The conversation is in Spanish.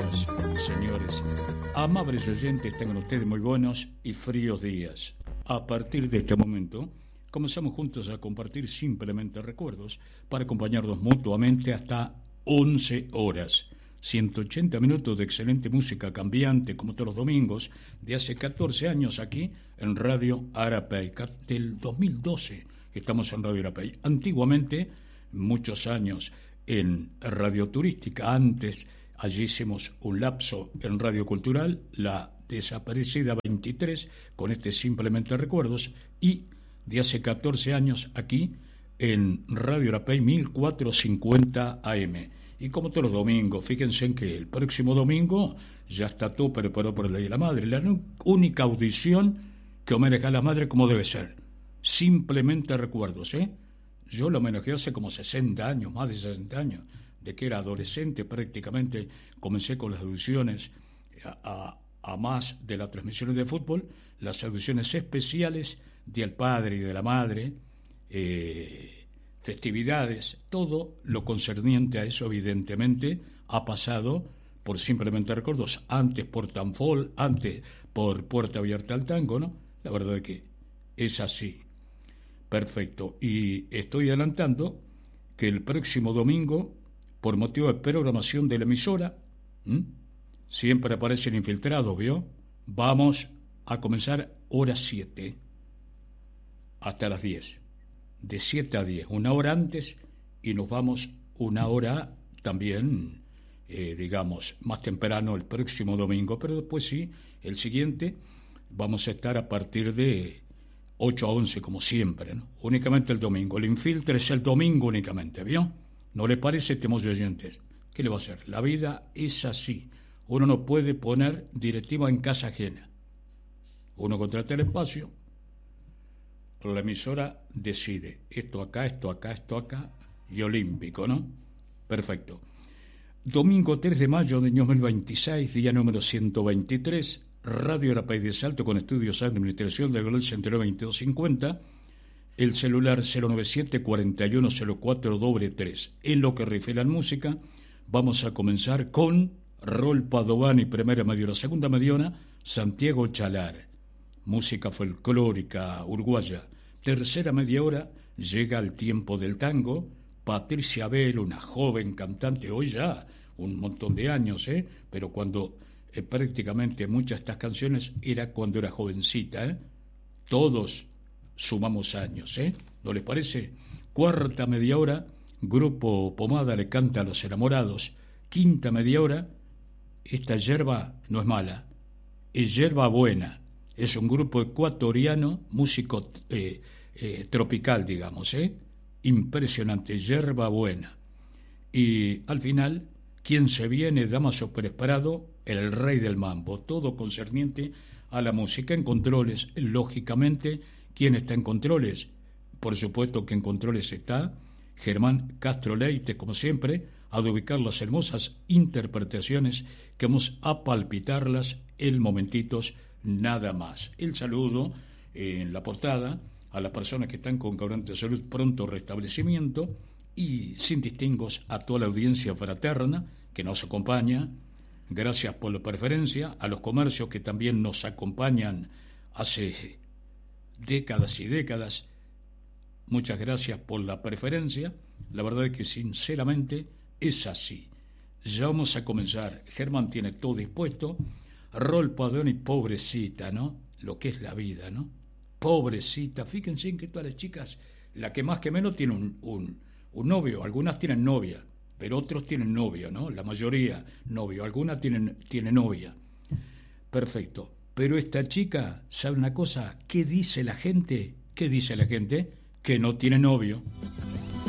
Señoras, señores, amables oyentes, tengan ustedes muy buenos y fríos días. A partir de este momento, comenzamos juntos a compartir simplemente recuerdos para acompañarnos mutuamente hasta 11 horas. 180 minutos de excelente música cambiante, como todos los domingos, de hace 14 años aquí en Radio Arapey. Del 2012 estamos en Radio Arapey. Antiguamente, muchos años en Radio Turística. Antes, allí hicimos un lapso en Radio Cultural, la desaparecida 23, con simplemente recuerdos, y de hace 14 años aquí en Radio Arapey 1450 AM. Y como todos los domingos, fíjense en que el próximo domingo ya está todo preparado por el Día de la Madre, la única audición que homenajea a la madre como debe ser. Simplemente recuerdos, Yo lo homenajeé hace como 60 años, más de 60 años, de que era adolescente prácticamente. Comencé con las audiciones a más de las transmisiones de fútbol, las audiciones especiales del padre y de la madre, festividades, todo lo concerniente a eso evidentemente ha pasado por simplemente recuerdos, antes por Tanfol, antes por Puerta Abierta al Tango, ¿no? La verdad es que es así. Perfecto. Y estoy adelantando que el próximo domingo, por motivo de programación de la emisora, siempre aparecen infiltrados, ¿vio? Vamos a comenzar hora 7 hasta las 10. De 7 a 10, una hora antes, y nos vamos una hora también, digamos, más temprano el próximo domingo, pero después sí, el siguiente, vamos a estar a partir de 8 a 11, como siempre, ¿no? Únicamente el domingo. El infiltre es el domingo únicamente, ¿vio? ¿No le parece, estimados oyentes? ¿Qué le va a hacer? La vida es así. Uno no puede poner directiva en casa ajena. Uno contrata el espacio, pero la emisora decide esto acá, esto acá, esto acá, y olímpico, ¿no? Perfecto. Domingo 3 de mayo de 2026, día número 123, Radio Arapey de Salto con estudios de administración del Global Centro 2250, el celular 097-4104-3. En lo que refiere a la música, vamos a comenzar con Rol Padovani, primera media hora, segunda media hora, Santiago Chalar, música folclórica uruguaya. Tercera media hora, llega el tiempo del tango, Patricia Bell, una joven cantante, hoy ya un montón de años, pero cuando prácticamente muchas de estas canciones era cuando era jovencita, Todos sumamos años, ¿no les parece? Cuarta media hora, Grupo Pomada le canta a los enamorados. Quinta media hora, esta yerba no es mala, es yerba buena. Es un grupo ecuatoriano, músico tropical, digamos, impresionante, yerba buena. Y al final, ¿quién se viene? Damaso Pérez Prado, el rey del mambo, todo concerniente a la música. En controles, lógicamente, ¿quién está en controles? Por supuesto que en controles está Germán Castro Leite, como siempre, a ubicar las hermosas interpretaciones que vamos a palpitarlas en momentitos nada más. El saludo en la portada a las personas que están con quebranto de salud, pronto restablecimiento, y sin distingos a toda la audiencia fraterna que nos acompaña. Gracias por la preferencia, a los comercios que también nos acompañan hace décadas y décadas. Muchas gracias por la preferencia. La verdad es que sinceramente es así. Ya vamos a comenzar. Germán tiene todo dispuesto. Rol Padovani, pobrecita, ¿no? Lo que es la vida, ¿no? Pobrecita. Fíjense en que todas las chicas, la que más que menos tiene un novio. Algunas tienen novia, pero otros tienen novio, ¿no? La mayoría novio. Algunas tienen novia. Perfecto. Pero esta chica, ¿sabe una cosa? ¿Qué dice la gente? ¿Qué dice la gente? Que no tiene novio.